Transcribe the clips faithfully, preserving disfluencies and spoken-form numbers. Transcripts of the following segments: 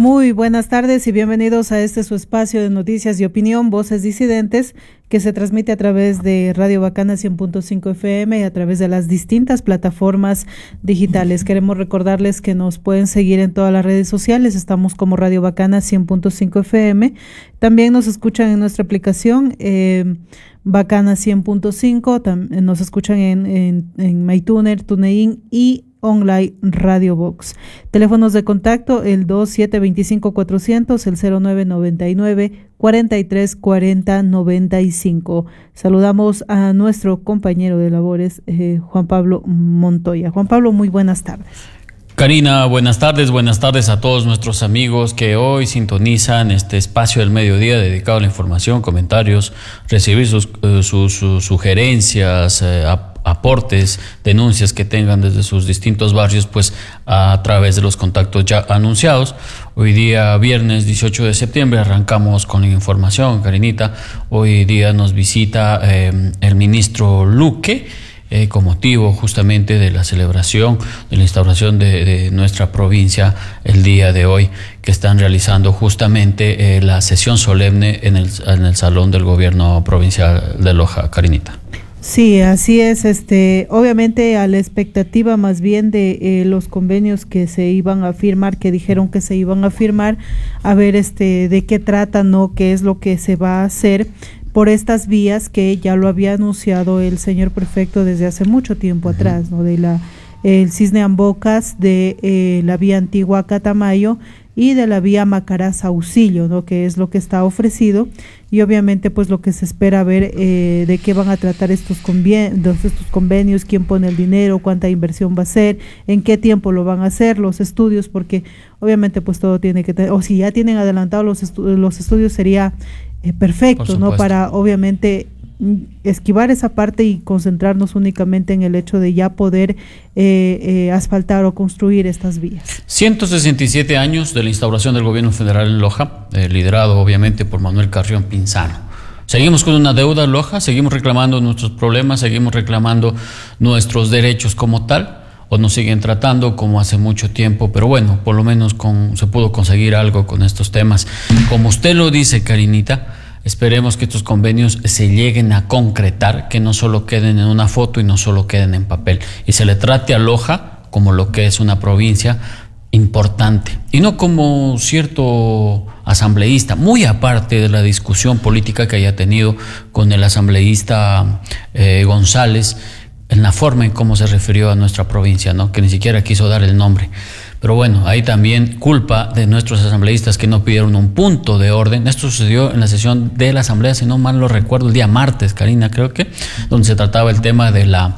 Muy buenas tardes y bienvenidos a este su espacio de noticias y opinión, Voces Disidentes, que se transmite a través de Radio Bacana cien punto cinco F M y a través de las distintas plataformas digitales. Queremos recordarles que nos pueden seguir en todas las redes sociales, estamos como Radio Bacana cien punto cinco F M. También nos escuchan en nuestra aplicación eh, Bacana cien punto cinco, nos escuchan en, en, en MyTuner, TuneIn y Online Radio Box. Teléfonos de contacto el dos siete dos cinco cuatro cero cero, el cero nueve nueve nueve cuatro tres cuatro cero nueve cinco. Saludamos a nuestro compañero de labores, eh, Juan Pablo Montoya. Juan Pablo, muy buenas tardes. Karina, buenas tardes, buenas tardes a todos nuestros amigos que hoy sintonizan este espacio del mediodía dedicado a la información, comentarios, recibir sus, uh, sus, sus sugerencias, eh, aportes, denuncias que tengan desde sus distintos barrios, pues a través de los contactos ya anunciados. Hoy día, viernes dieciocho de septiembre, arrancamos con la información, Karinita. Hoy día nos visita eh, el ministro Luque, Eh, con motivo justamente de la celebración de la instauración de, de nuestra provincia el día de hoy, que están realizando justamente eh, la sesión solemne en el, en el Salón del Gobierno Provincial de Loja, Karinita. Sí, así es. Este, obviamente a la expectativa más bien de eh, los convenios que se iban a firmar, que dijeron que se iban a firmar, a ver este de qué trata, ¿no? Qué es lo que se va a hacer por estas vías que ya lo había anunciado el señor prefecto desde hace mucho tiempo uh-huh. atrás, ¿no? De la el Cisne Ambocas, de eh, la vía Antigua a Catamayo y de la vía Macará Saucillo, ¿no? Que es lo que está ofrecido, y obviamente pues lo que se espera ver eh, de qué van a tratar estos convenios, estos convenios, quién pone el dinero, cuánta inversión va a ser, en qué tiempo lo van a hacer, los estudios, porque obviamente pues todo tiene que tener, o si ya tienen adelantado los, estu- los estudios sería eh, perfecto, ¿no? Para obviamente esquivar esa parte y concentrarnos únicamente en el hecho de ya poder eh, eh, asfaltar o construir estas vías. ciento sesenta y siete años de la instauración del gobierno federal en Loja, eh, liderado obviamente por Manuel Carrión Pinzano. Seguimos con una deuda en Loja, seguimos reclamando nuestros problemas, seguimos reclamando nuestros derechos como tal, o nos siguen tratando como hace mucho tiempo, pero bueno, por lo menos con, se pudo conseguir algo con estos temas. Como usted lo dice, Karinita, esperemos que estos convenios se lleguen a concretar, que no solo queden en una foto y no solo queden en papel, y se le trate a Loja como lo que es una provincia importante, y no como cierto asambleísta, muy aparte de la discusión política que haya tenido con el asambleísta eh, González, en la forma en cómo se refirió a nuestra provincia, ¿no? Que ni siquiera quiso dar el nombre. Pero bueno, ahí también culpa de nuestros asambleístas que no pidieron un punto de orden. Esto sucedió en la sesión de la asamblea, si no mal lo recuerdo, el día martes, Karina, creo que, donde se trataba el tema de la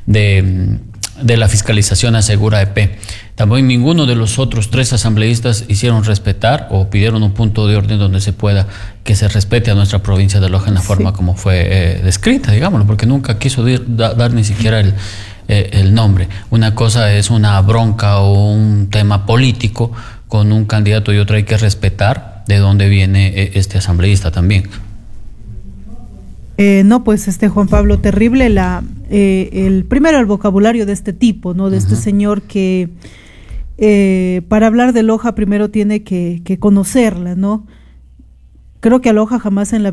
de, de la fiscalización a Segura E P. También ninguno de los otros tres asambleístas hicieron respetar o pidieron un punto de orden donde se pueda que se respete a nuestra provincia de Loja en la sí. forma como fue eh, descrita, digámoslo, porque nunca quiso dir, da, dar ni siquiera el el nombre. Una cosa es una bronca o un tema político con un candidato y otra hay que respetar de dónde viene este asambleísta también. Eh, no, pues este Juan Pablo, terrible la eh, el primero el vocabulario de este tipo, ¿no? De uh-huh. este señor que eh, para hablar de Loja primero tiene que, que conocerla, ¿no? Creo que a Loja jamás en la